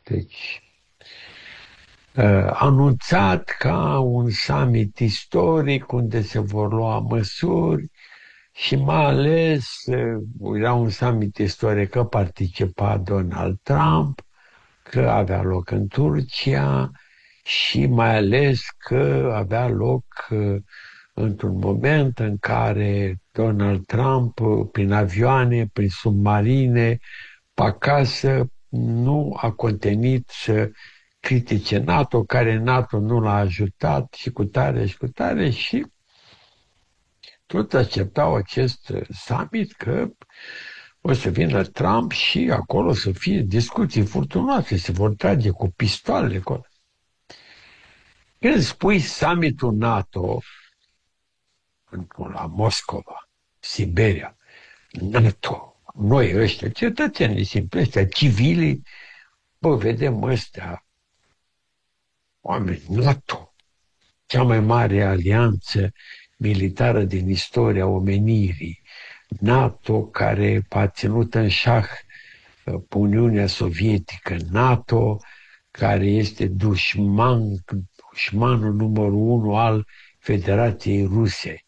Deci, anunțat ca un summit istoric unde se vor lua măsuri și mai ales era un summit istoric că participa Donald Trump, că avea loc în Turcia și mai ales că avea loc într-un moment în care Donald Trump, prin avioane, prin submarine, pe acasă, nu a contenit să critice NATO, care NATO nu l-a ajutat și cu tare și cu tare și toți acceptau acest summit că o să vină Trump și acolo să fie discuții furtunoase, se vor trage cu pistoale. Când spui summitul NATO la Moscova, Siberia, NATO, noi ăștia, cetățenii simpli, ăștia, civilii, vedem ăstea, oameni, NATO, cea mai mare alianță militară din istoria omenirii, NATO care a ținut în șah Uniunea Sovietică, NATO care este dușmanul numărul 1 al Federației Ruse,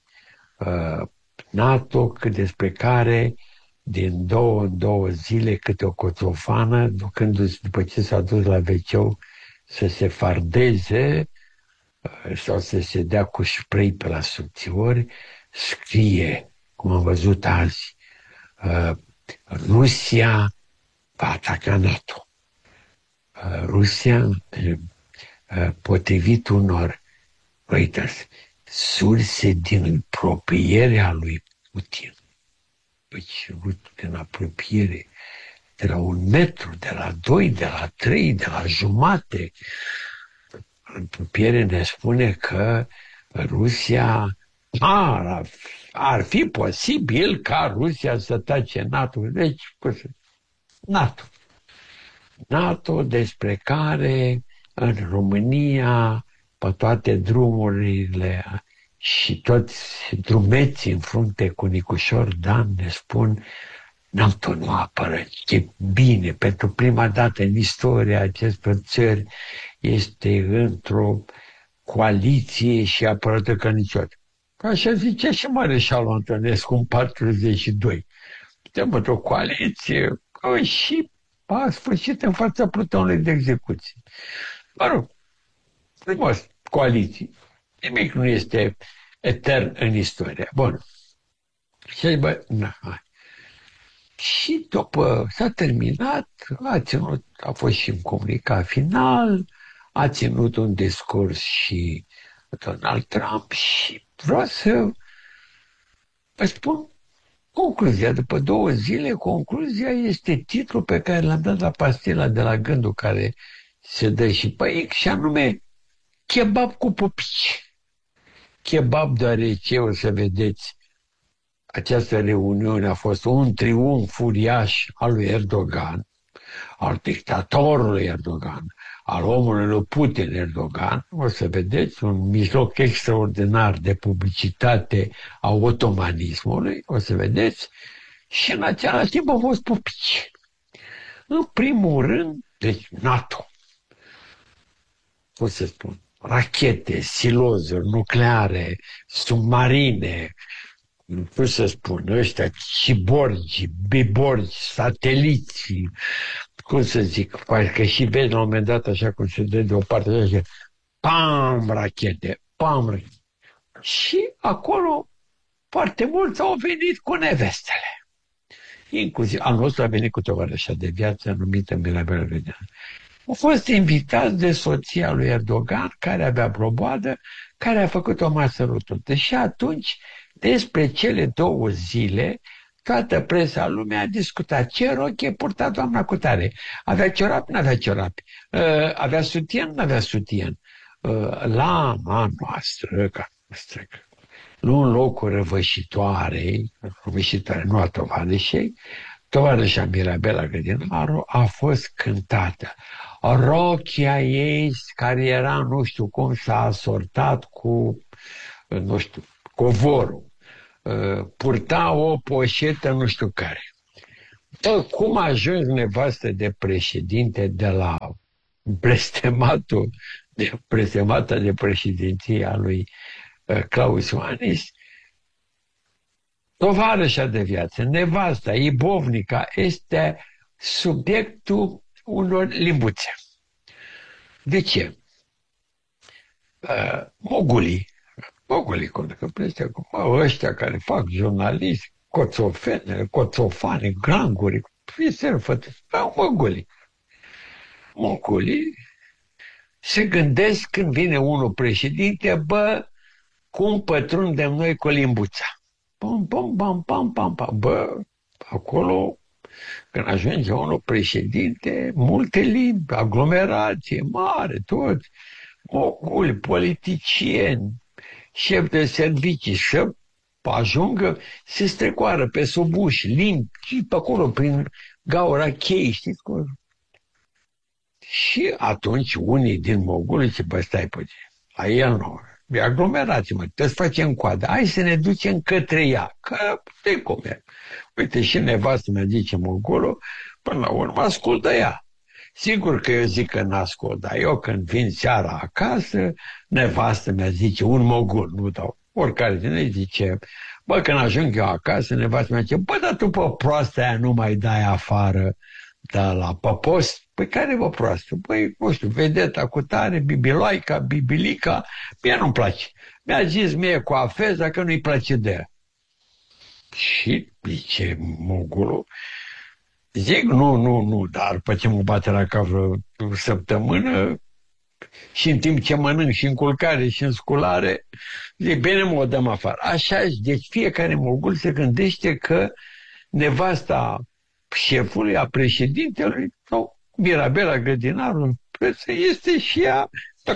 NATO despre care din 2 în 2 zile câte o coțofană, ducându-se după ce s-a dus la wc să se fardeze sau să se dea cu spray pe la subțiori, scrie, cum am văzut azi, Rusia va ataca NATO. Rusia, potrivit unor Reuters, surse din apropierea lui Putin. Deci, din apropiere, de la 1 metru, de la 2, de la 3, de la jumate. Apropiere ne spune că Rusia ar fi posibil ca Rusia să tace NATO. Deci, NATO. NATO despre care în România, pe toate drumurile și toți drumeții în frunte cu Nicușor Dan ne spun NATO nu apără. E bine, pentru prima dată în istoria acestor țări este într-o coaliție și apărătă ca niciodată. Așa zicea și Mareșalul Antonescu în 42. Suntem într-o coaliție și a sfârșit în fața plutonului de execuție. Mă rog, frumos, coaliții. Nimic nu este etern în istorie. Bun. Și și după s-a terminat, a fost și un comunicat final, a ținut un discurs și Donald Trump și vreau să vă spun concluzia. După 2 zile, concluzia este titlul pe care l-am dat la pastila de la Gândul, care se dă și pe X, și anume Kebab cu pupici. Kebab deoarece, o să vedeți, această reuniune a fost un triumf uriaș al lui Erdogan, al dictatorului Erdogan, al omului lui Putin Erdogan. O să vedeți un mijloc extraordinar de publicitate a otomanismului, o să vedeți, și în același timp au fost pupici. În primul rând, deci NATO, cum să spun, rachete, silozuri nucleare, submarine, cum să spun, ăștia, ciborgi, biborgi, sateliții, cum să zic, că și vezi la un moment dat, așa cum se dă de o parte, așa, pam, rachete, pam, rachete. Și acolo foarte mulți au venit cu nevestele. Inclusiv, al nostru a venit cu tovarășa de viață numită Mirabela Vedeanu. Au fost invitați de soția lui Erdogan, care avea broboadă, care a făcut o masă rotuntă. Și atunci, despre cele 2 zile, toată presa lumii a discutat ce rochie purta doamna cutare. Avea ciorapi, nu avea ciorapi. Avea sutien, nu avea sutien. Lama noastră, nu în locul răvășitoarei, nu a tovarășei, tovarășa Mirabela Grădinaru a fost cântată. Rochia ei, care era, nu știu cum, s-a asortat cu, nu știu, covorul. Purta o poșetă nu știu care. Cum a ajuns nevastă de președinte de la blestemata de președinție a lui Claus Iohannis, tovarășa de viață, nevasta, ibovnica, este subiectul unor limbuțe. De ce? Mogulii, ăștia care fac jurnaliști, coțofane, granguri, mogulii se gândesc când vine unul președinte, cum pătrundem noi cu limbuța. Pam, pam, pam, pam, pam, pam. Acolo, când ajunge unul președinte, multe limbi, aglomerație mare, toți, moguli, politicieni, șef de servicii, să ajungă, se strecoară pe sub uși, limbi, și pe acolo, prin gaura cheii, știți cum? Și atunci unii din moguli zice, stai puțin, la el nu, aglomerați, trebuie să facem coadă, hai să ne ducem către ea, că de cum e. Uite, și nevastă mea zice mogulul, până la urmă ascultă ea. Sigur că eu zic că n-ascult, dar eu când vin seara acasă, nevastă mea zice, un mogul, nu dau. Oricare din ei zice, când ajung eu acasă, nevastă mea zice, dar tu pe proastă aia nu mai dai afară de la păpost. Păi care vă proastă? Păi, nu știu, vedeta cu tare, bibiloica, bibilica, mie nu-mi place. Mi-a zis mie cu afeza că nu-i place de ea. Și zice mogulul, zic, nu, dar după ce mă bate la cap vreo săptămână și în timp ce mănânc și în culcare și în sculare, zic, bine mă o dăm afară. Așa, deci fiecare mogul se gândește că nevasta șefului, a președintelui, sau Mirabela grădinarul, este și ea.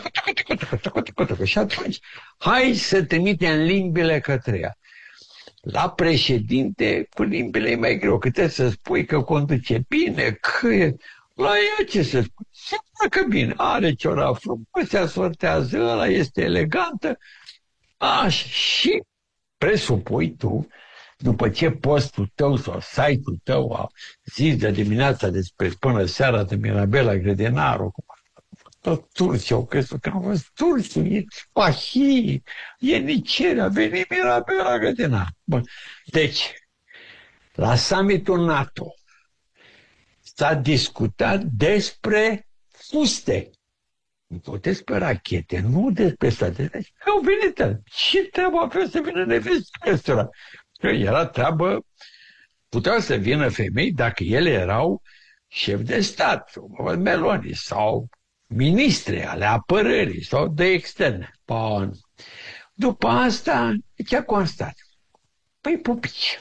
Și atunci, hai să trimitem limbile către ea. La președinte, cu limbile e mai greu, că trebuie să spui că conduce bine, că la ea ce să spui? Se facă bine, are ciora frumos, se asortează, ăla este elegantă. Așa, și presupui tu, după ce postul tău sau site-ul tău a zis de dimineața despre până seara de Mirabela grădinarul, tot Turcia au crezut că am fost Turcia, e Spahii, e Nigeria, a venit Mirabela grădinar. Bun. Deci, la summitul NATO s-a discutat despre fuste, nu despre rachete, nu despre state. Deci, au venit, și treaba a fost să vină nevestea. Era treabă, puteau să vină femei dacă ele erau șef de stat, Meloni, sau ministre ale apărării, sau de externe. Bun. După asta, ce a constat? Păi pupici.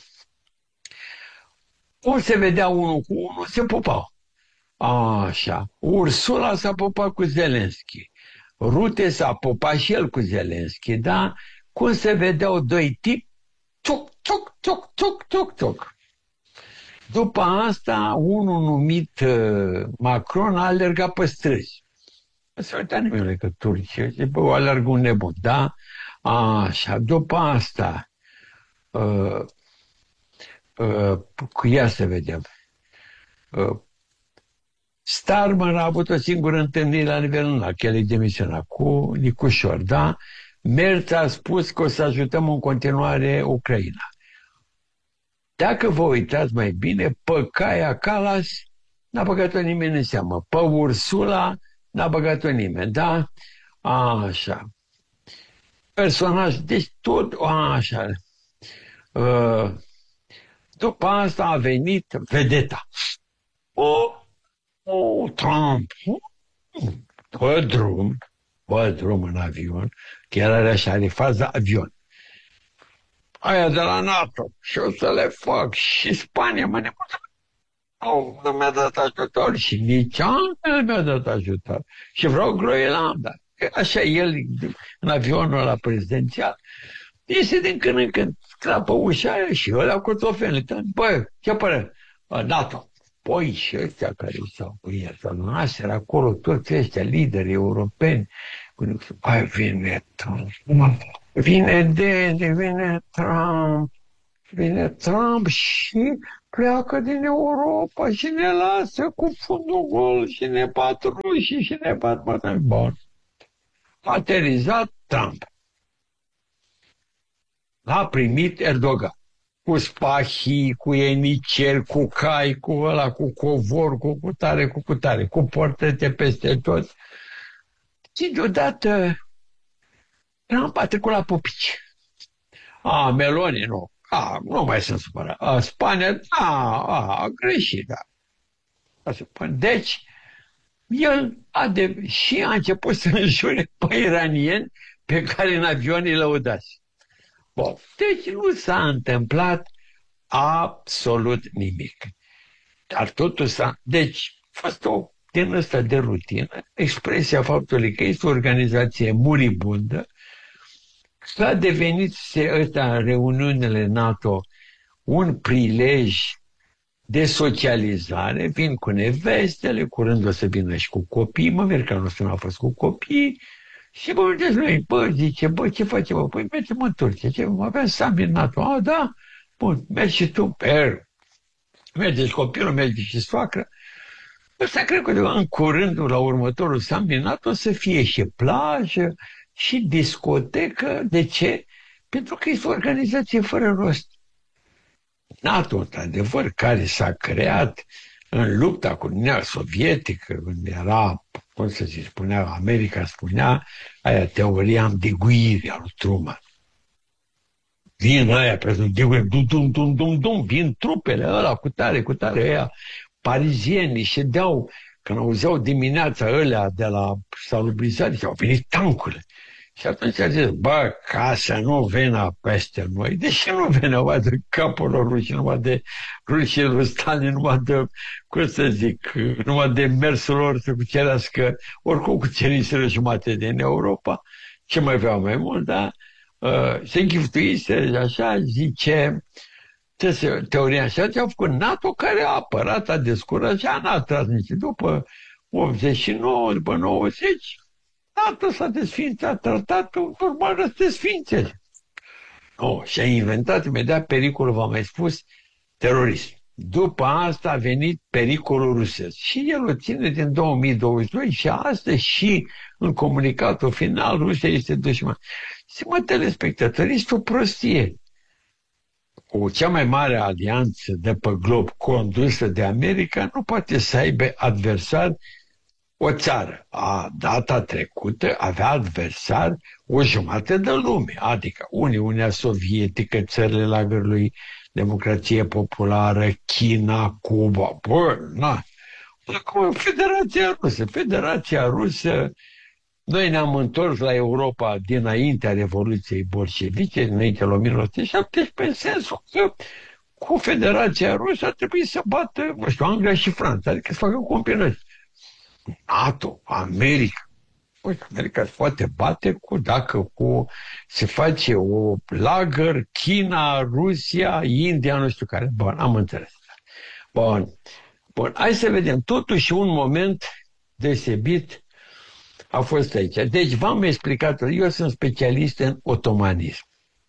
Ori se vedea unul cu unul, se pupau. Așa. Ursula s-a pupat cu Zelenski. Rute s-a pupat și el cu Zelenski, da? Cum se vedeau doi tipi, tuc, tuc, tuc, tuc, tuc, tuc. După asta, unul numit Macron a alergat pe străzi. Se uita nimeni că Turcia, alergă un nebun, da? Așa, după asta, cu ea să vedem. Starmer a avut o singură întâlnire la nivel înalt, că el e demisionat, cu Nicușor, da? Merz a spus că o să ajutăm în continuare Ucraina. Dacă vă uitați mai bine, pe Kaja Kallas n-a băgat-o nimeni în seamă. Pe Ursula n-a băgat-o nimeni, da? Așa. Personaj, deci tot așa. După asta a venit vedeta. Trump. Bă, drum în avion, chiar are așa, are faza avion. Aia de la NATO, și o să le fac, și Spania, nu mi-a dat ajutor, și nici Anglia mi-a dat ajutor, și vreau Groenlanda. Așa el, în avionul ăla prezidențial, iese din când în când, scrapă ușa aia și ăla cu trofeele. Bă, ce părere? NATO. Păi și ăștia care s-au adunat acolo, toți ăștia lideri europeni, vine Trump, vine Trump și pleacă din Europa și ne lasă cu fundul gol și ne patru rușii și ne bat bătăi. Bun. A aterizat Trump. L-a primit Erdogan. Cu spahii, cu eniceri, cu cai, cu ăla, cu covor, cu cutare, cu portrete peste tot. Și deodată Trump a trecut la pupici. Meloni, nu. Nu mai sunt supărat. Spania, a greșit, da. Deci, el și a început să înjure pe iranieni pe care în avion îi lăudați. Bun. Deci nu s-a întâmplat absolut nimic. Dar totul s-a... Deci, a fost o din ăsta de rutină, expresia faptului că este o organizație muribundă, că a devenit ăsta, reuniunile NATO, un prilej de socializare, vin cu nevestele, curând o să vină și cu copii, americanul ăsta nu a fost cu copii, și bă, vedeți noi, zice, ce face, bă? Păi mergem în Turcia, aveam summit NATO, da? Bun, mergi și tu, merge și copilul, merge și soacră. Ăsta cred că în curând, la următorul summit NATO, o să fie și plajă, și discotecă. De ce? Pentru că este o organizație fără rost. NATO, într-adevăr, care s-a creat în lupta cu Uniunea Sovietică, când era, cum să zic, America spunea, aia teoria ambiguirii a lui Truman. Vin aia, vin trupele ăla, cu tare, aia, parizienii, ședeau, când auzeau dimineața ălea de la salubrizare, au venit tancurile. Și atunci a zis, bă, ca să nu vină peste noi. Deși nu veneau de capul lor rușii, numai de rușii lui Stalin, numai de, cum să zic, numai de mersul lor să cucerească, oricum cuceriseră jumate din Europa, ce mai vreau mai mult, da? Se închiftuise, așa, zice, teoria așa, ce a făcut NATO, care a apărat, a descurajat, n-a tras nici după 89, după 90, NATO s-a desfințat, tratatul normal să se desfințeze. Și a inventat imediat pericolul, v-am mai spus, terorism. După asta a venit pericolul rusesc. Și el o ține din 2022 și astăzi și în comunicatul final, Rusia este dușman. Și mă, telespectatori, este o prostie. O cea mai mare alianță de pe glob condusă de America nu poate să aibă adversar o țară. Data trecută avea adversar o jumătate de lume, adică Uniunea Sovietică, țările lagărului, Democrație Populară, China, Cuba. Acum Federația Rusă, noi ne-am întors la Europa dinaintea Revoluției Bolșevice, dinaintea lui 1917, în sensul că cu Federația Rusă ar trebui să bată, Anglia și Franța, adică să facă combinații. NATO, America. America se poate bate dacă se face o lagăr, China, Rusia, India, nu știu care. Bun, am înțeles. Bun, hai să vedem. Totuși un moment deosebit a fost aici. Deci v-am explicat, eu sunt specialist în otomanism.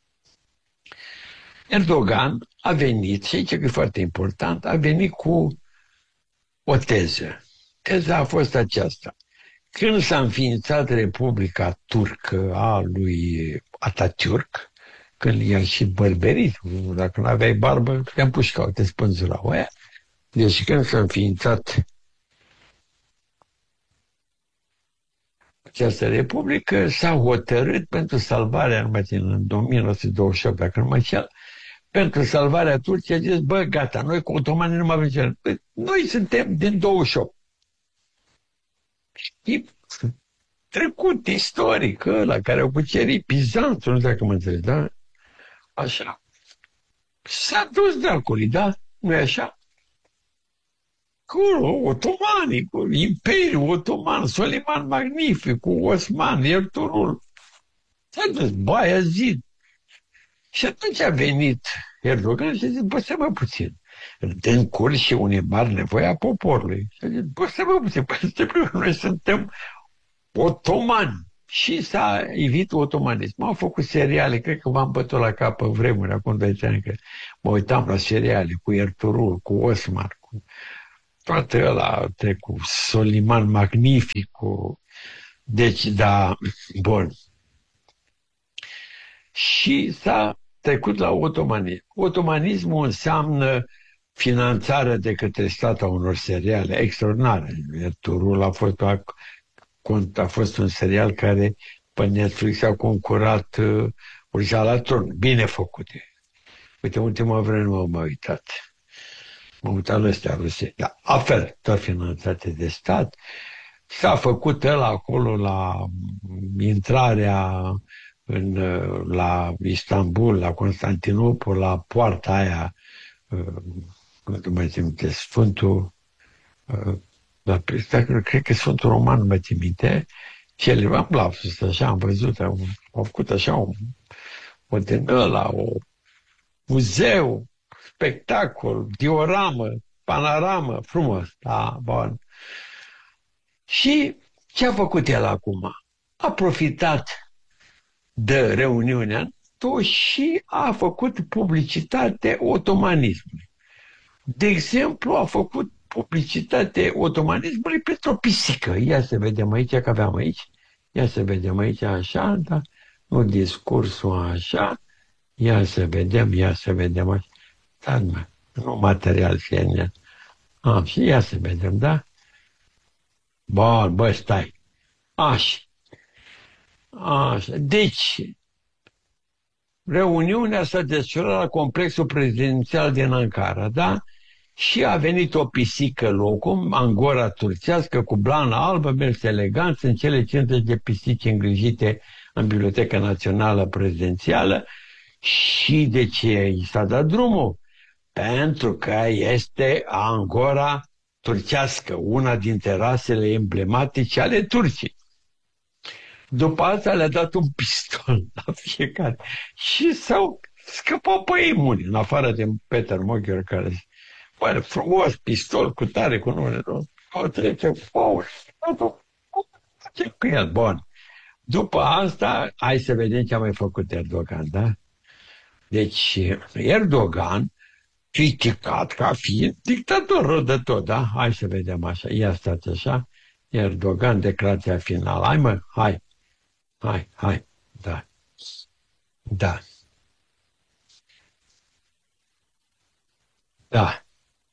Erdogan a venit, și aici e foarte important, a venit cu o teză. Teza a fost aceasta. Când s-a înființat Republica Turcă a lui Atatürk, când i-a și bărberit, dacă nu aveai barbă, te împușcau, te spânzurau aia. Deci când s-a înființat această republică, s-a hotărât pentru salvarea, nu mai țin, în 1928, dacă nu mă înșel, pentru salvarea Turciei, a zis, bă, gata, noi cu otomanii nu mai avem ce. Noi suntem din 28. Și trecut istoric ăla care au cucerit Bizanțul, nu știu dacă mă înțeleg, da? Așa. S-a dus dracului, da? Nu-i așa? Cu otomanii, cu Imperiul Otoman, Soliman Magnific, cu Osman, Ertugrul. S-a dus Bayezid. Și atunci a venit Erdogan și a zis, bă, să mă puțin. Dând curs și unei mari nevoi a poporului. Și a zis, bă, să mă puțin, pentru că noi suntem otomani. Și s-a evit otomanism. Au făcut seriale, cred că v-am bătut la cap în vremuri, acum 2 ani, că mă uitam la seriale cu Ertugrul, cu Osman, cu toate ăla cu Soliman Magnificu. Deci, da, bun. Și s-a trecut la otomanism. Otomanismul înseamnă finanțarea de către stat a unor seriale extraordinare. Turul a fost un serial care pe Netflix a concurat Urja la Tron. Bine făcute. Uite, ultima vreme nu m-am uitat. M-am uitat la ăstea ruse. Da, altfel, tot finanțate de stat. S-a făcut ăla acolo la intrarea la Istanbul, la Constantinopol, la poarta aia, nu mai țin minte, Sfântul, cred că Sfântul Roman, nu mai țin minte, și el am lapsus, așa, am văzut, au făcut așa o din ăla, o muzeu, spectacol, dioramă, panoramă, frumos, da, bun. Și ce a făcut el acum? A profitat de reuniunea și a făcut publicitate otomanismului. De exemplu, a făcut publicitate otomanismului pentru o pisică. Ia să vedem aici, că aveam aici. Ia să vedem aici așa, da? Nu discursul așa. Ia să vedem așa. Da, nu material CNN. Și ia să vedem, da? Bun, bă, stai. Așa. Așa. Deci, reuniunea s-a desfășurat la complexul prezidențial din Ankara, da? Și a venit o pisică locum, angora turcească, cu blană albă, mers elegant, în cele 50 de pisici îngrijite în Biblioteca Națională Prezidențială. Și de ce i s-a dat drumul? Pentru că este angora turcească, una dintre rasele emblematice ale Turciei. După asta le-a dat un pistol la fiecare și s-au scăpat pe ei muni, în afară de Peter Mogher, care zice, bă, frumos, pistol cu tare, cu numele, o trece, ce cu el, bun. După asta, hai să vedem ce a mai făcut Erdogan, da? Deci, Erdogan, criticat ca fiind dictator rău de tot, da? Hai să vedem așa, ia stați așa, Erdogan, declarația finală, hai mă, hai, da, da, da.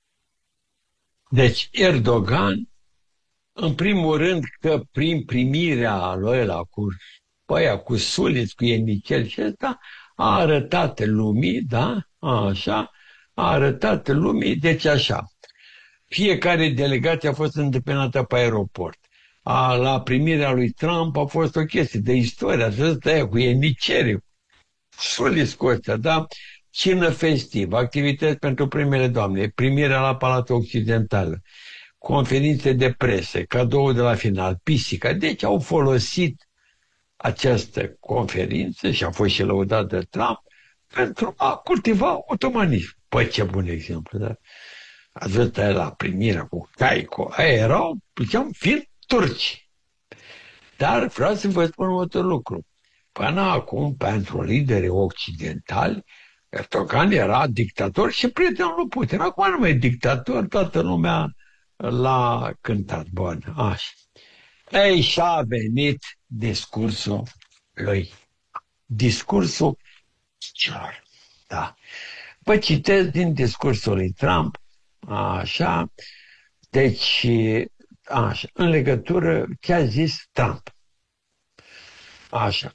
Deci Erdogan, în primul rând că prin primirea lui ăla cu Suliț, cu Ienicel și ăsta, a arătat lumii, da, așa, a arătat lumii, deci așa, fiecare delegație a fost îndeplinată pe aeroport. La primirea lui Trump a fost o chestie de istorie, să cu Ienicel, Suliț cu ăsta, da, cină festiv, activități pentru primele doamne, primirea la Palatul Occidental, conferințe de presă, cadou de la final, pisica. Deci au folosit această conferință și a fost și lăudat de Trump pentru a cultiva otomanism. Păi ce bun exemplu, da? Ați văzut la primirea cu Caico, aia erau, ziceam, fiind turci. Dar vreau să vă spun următorul lucru. Până acum, pentru liderii occidentali, Erdogan era dictator și prietenul lui Putin. Acum nu mai e dictator, toată lumea l-a cântat. Bun, așa. Ei, și-a venit discursul lui. Discursul celor. Da. Vă citesc din discursul lui Trump, așa, deci, așa, în legătură ce a zis Trump. Așa.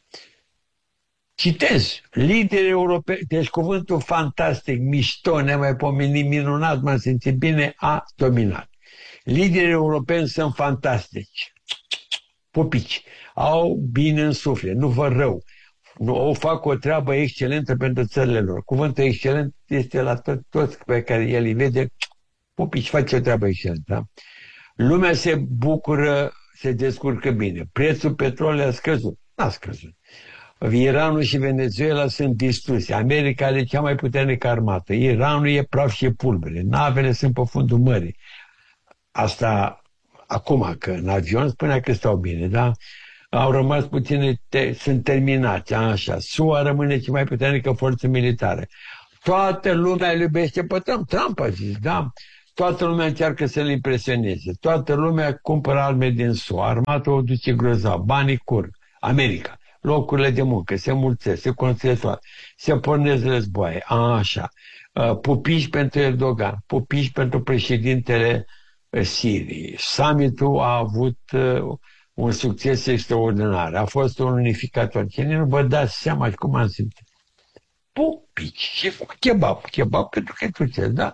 Citez, lideri europeni, deci cuvântul fantastic, mișto, nemaipomenit, minunat, m-am simțit bine, a dominat. Liderii europeni sunt fantastici, pupici, au bine în suflet, nu văd rău, o fac o treabă excelentă pentru țările lor. Cuvântul excelent este la toți pe care el îi vede, pupici, face o treabă excelentă. Da? Lumea se bucură, se descurcă bine. Prețul petrolului a scăzut. N-a scăzut. Iranul și Venezuela sunt distruse. America are cea mai puternică armată. Iranul e praf și pulbere. Navele sunt pe fundul mării. Asta acum, că în avion spunea că stau bine, da? Au rămas puține, sunt terminați, așa. SUA rămâne cea mai puternică forță militară. Toată lumea îl iubește pe Trump. Trump a zis, da? Toată lumea încearcă să-l impresioneze. Toată lumea cumpără arme din SUA. Armata o duce grozav. Banii curg. America. Locurile de muncă se mulțesc, se construiesc toate. Se pornesc războaie. Așa. Pupiși pentru Erdogan. Pupiși pentru președintele Siriei. Summitul a avut un succes extraordinar. A fost un unificator. Cine nu vă dați seama cum am simțit. Pupici și kebab. Kebab pentru că e turcesc, da?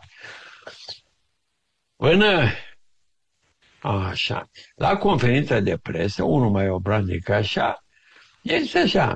Până așa, la conferința de presă, unul mai obraznic așa, este așa,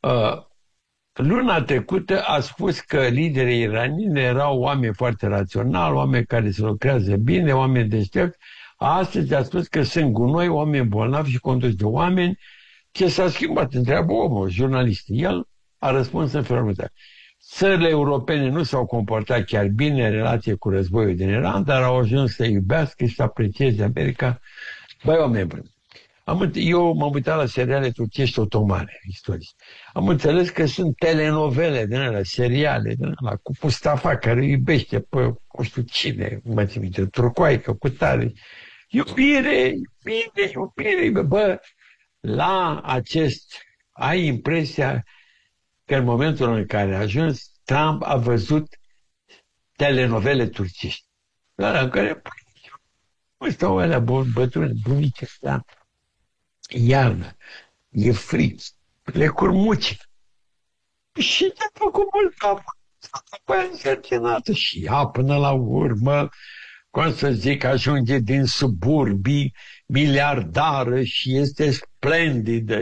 luna trecută a spus că liderii iranieni erau oameni foarte raționali, oameni care se lucrează bine, oameni deștepți. Astăzi a spus că sunt gunoi, oameni bolnavi și conduși de oameni. Ce s-a schimbat? Întreabă omul, jurnalist. El a răspuns în felul următor. Țările europene nu s-au comportat chiar bine în relație cu războiul din Iran, dar au ajuns să iubească și să aprecieze America. Băi, oameni buni, eu m-am uitat la seriale turcești otomane, istorici. Am înțeles că sunt telenovele din alea, seriale din alea, cu Mustafa care iubește pe nu știu cine, mă țin minte, turcoaică, cu tare. Iubire, iubire, iubire, bă, la acest, ai impresia că în momentul în care a ajuns, Trump a văzut telenovele turcești. La în care stau alea bătrâne, bunici ăsta, iarnă, e frig, le curmuci. Și te-a făcut mult cap. Păi însărcinată și ea până la urmă, cum să zic, ajunge din suburbii, miliardară și este splendidă.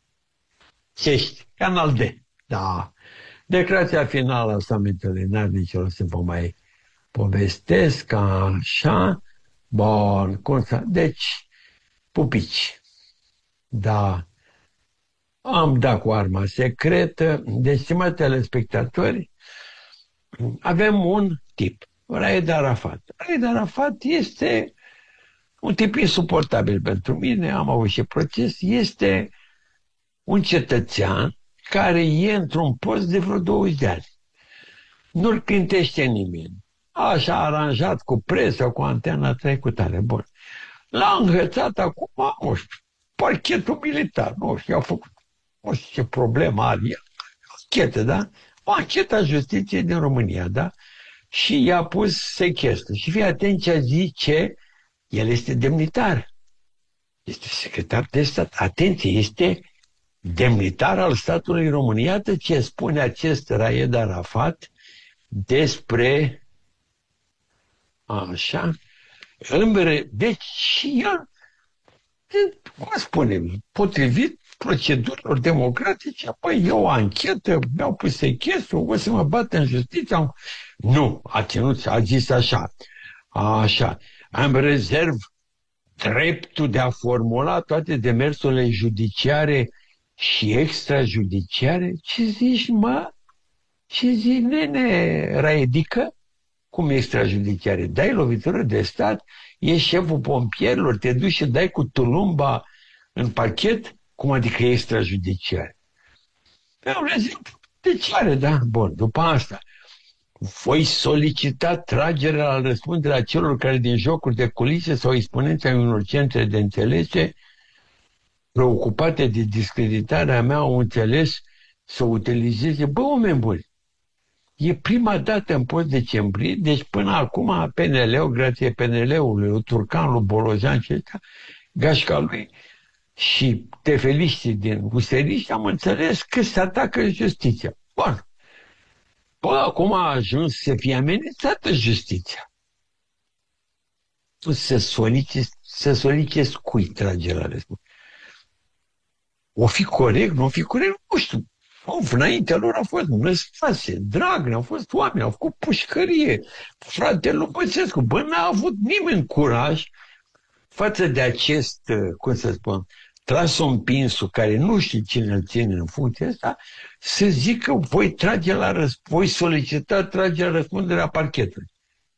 Cești, Canal D. Da. Declarația finală a summitului, n-ar nici rost să vă mai povestesc, așa. Bun, deci, pupici. Da. Am dat cu arma secretă. Deci, stimați telespectatori, avem un tip, Raed Arafat. Raed Arafat este un tip insuportabil pentru mine, am avut și proces, este un cetățean care e într-un post de vreo 20 de ani. Nu-l clintește nimeni. Așa aranjat cu presă, cu antena trecutare. Bun. L-a înhățat acum, nu știu, parchetul militar. Nu știu, i-au făcut, nu știu ce problemă are el. Anchetă, da? O anchetă a justiției din România, da? Și i-a pus sechestru. Și fii atent ce zice, el este demnitar. Este secretar de stat. Atenție, este demnitar al statului România. Iată ce spune acest Raed Arafat despre așa. Deci și el, cum spunem, potrivit procedurilor democratice, păi e o anchetă, mi-au pus sechestru, o să mă bat în justiție. Nu, a zis așa, am rezerv dreptul de a formula toate demersurile judiciare și extrajudiciare. Ce zici, mă? Ce zici, nene, Raedică? Cum extrajudiciare? Dai lovitură de stat, ești șeful pompierilor, te duci și dai cu tulumba în pachet? Cum adică extrajudiciare? De ce are, da? Bun, după asta, voi solicita tragerea la răspundere a celor care din jocuri de culise sau exponența unor centre de înțelege preocupate de discreditarea mea au înțeles să utilizeze. Bă, oameni buni, e prima dată în post decembrie, deci până acum PNL-ul, grație PNL-ului, lui Turcan, lui Bolojan și ăsta, gașca lui și tefeliștii din useriști, am înțeles că se atacă justiția. Bun. Bă, acum a ajuns să fie amenințată justiția. Să solicezi cui trage la răspundere. O fi corect, nu o fi corect, nu știu. Înaintea lor au fost Năstase, Dragnea, au fost oameni, au făcut pușcărie. Fratele lui Băsescu, bă, n-a avut nimeni curaj față de acest, cum să spun, trasompinsul care nu știe cine îl ține în funcția asta, să zică voi solicita tragerea la răspundere a parchetului.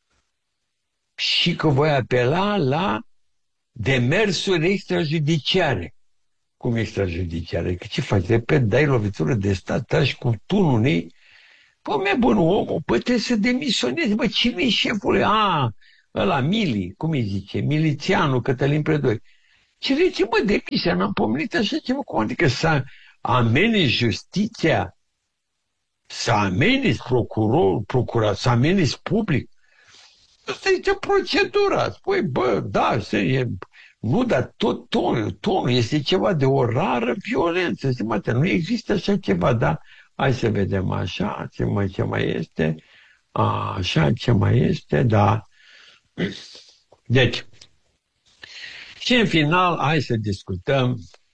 Și că voi apela la demersuri extrajudiciare. Cum extrajudiciare? Că ce faci? Repet, dai lovitură de stat, tragi cu tunul ei. Păi, bun, omul, trebuie să demisionezi. Bă, cine e șeful? ăla Mili, cum îi zice, milițianul Cătălin Predoi, cereți, mă, demisia, n-am pomenit așa ceva, cum adică să ameni justiția, să ameni procurat, să ameni public. Asta este procedura. Spui, bă, da, nu, dar tot tonul este ceva de o rară violență. Nu există așa ceva, da? Hai să vedem așa, ce mai este, așa, ce mai este, da. Deci, și în final, hai să discutăm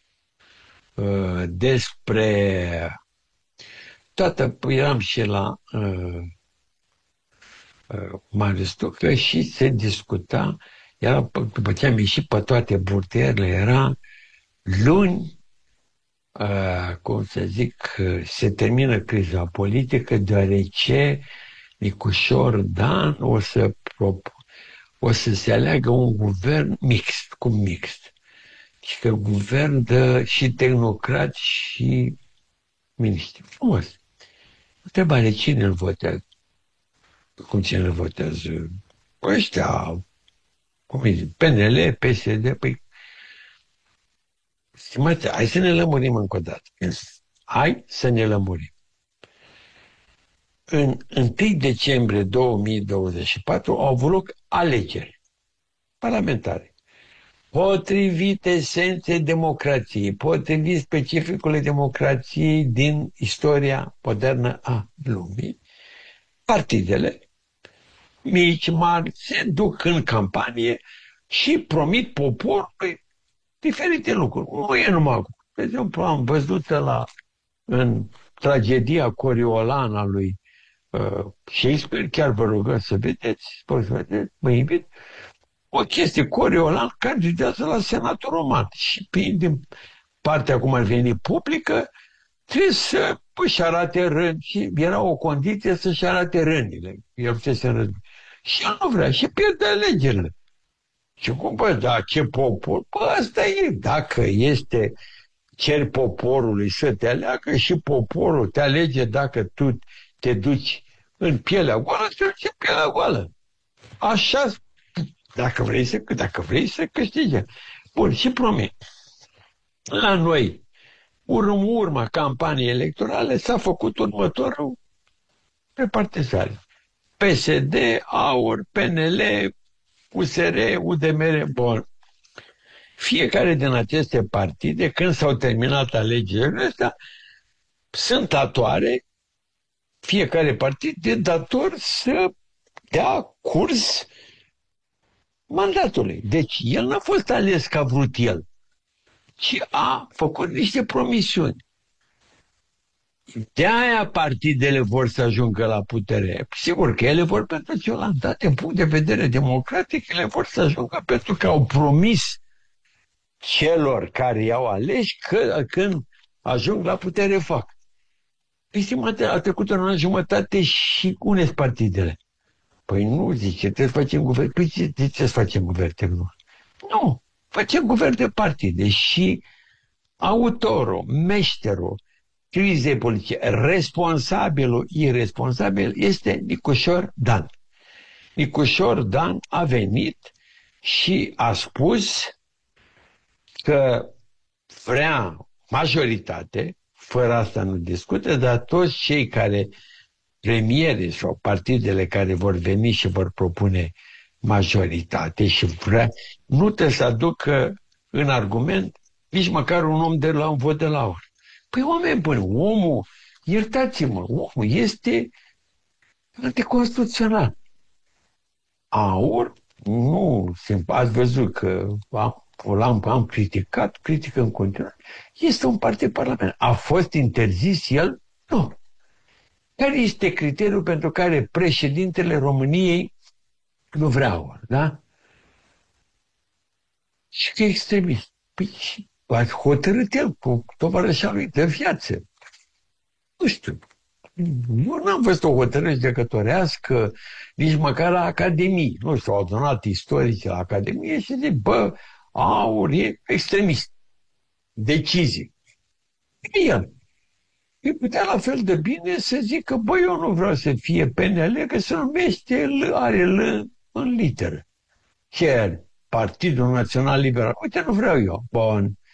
despre eram și la Marius Tucă și se discuta, după ce am ieșit pe toate burtierele, era luni, cum să zic, se termină criza politică, deoarece Nicușor Dan o să se aleagă un guvern mixt, cum mixt. Și că guvern dă și tehnocrați și miniștri. Frumos. Întrebare, cine îl votează? Cum cine îl votează? Ăștia, cum îi zic, PNL, PSD, păi, stimați, hai să ne lămurim încă o dată. Hai să ne lămurim. În 1 decembrie 2024 au avut loc alegeri parlamentare. Potrivit esenței democrației, potrivit specificului democrației din istoria modernă a lumii, partidele mici, mari, se duc în campanie și promit poporului diferite lucruri. Nu e numai cu. De exemplu, am văzut în tragedia Coriolană a lui Shakespeare, chiar vă rugăm să vedeți, mă invit, o chestie, Coriolan candidează la Senatul Roman și din partea cum ar veni publică, trebuie să își arate rând și era o condiție să-și arate rândile. El se rând. Și el nu vrea și pierde alegerile. Și cum, bă, da, ce popor? Bă, asta e, dacă este, ceri poporului să te aleagă și poporul te alege dacă tu te duci în pielea goală, te duci în pielea goală. Așa, dacă vrei să câștige. Bun, și promit. La noi, urma campaniei electorale, s-a făcut următorul repartizare. PSD, AUR, PNL, USR, UDMR, bun. Fiecare din aceste partide, când s-au terminat alegerile astea, sunt datoare, fiecare partid e dator să dea curs mandatului. Deci el n-a fost ales ca vrut el, ci a făcut niște promisiuni. De-aia partidele vor să ajungă la putere. Sigur că ele vor pentru ce l-am dat din punct de vedere democratic, ele vor să ajungă pentru că au promis celor care i-au aleși că când ajung la putere fac. Estimate, a trecut un an jumătate și unde partidele? Păi nu, zice, trebuie să facem guvern. Păi de ce să facem guvern tehnologic? Nu, facem guvern de partide și autorul, meșterul crizei politice, responsabilul, irresponsabil, este Nicușor Dan. Nicușor Dan a venit și a spus că vrea majoritate, fără asta nu discută, dar toți cei care, premierii sau partidele care vor veni și vor propune majoritate și vrea, nu trebuie să aducă în argument nici măcar un om de la un vot de la ori. Păi oameni buni, omul, iertați-mă, omul este anticonstituțional. AUR, nu, ați văzut că am criticat, critică în continuare, este un partid parlamentar. A fost interzis el? Nu. Care este criteriul pentru care președintele României nu vrea AUR, da? Și că e extremist. Păi și ați hotărât el cu tovarășa lui de viață. Nu știu. Eu n-am văzut o hotărâre judecătorească, nici măcar la Academie. Nu știu, au adunat istorici la Academie și zic, bă, AUR e extremist. Decizii. E el. E putea la fel de bine să zică, bă, eu nu vreau să fie PNL, că se numește, are în literă. Ce Partidul Național Liberal. Uite, nu vreau eu. Bun.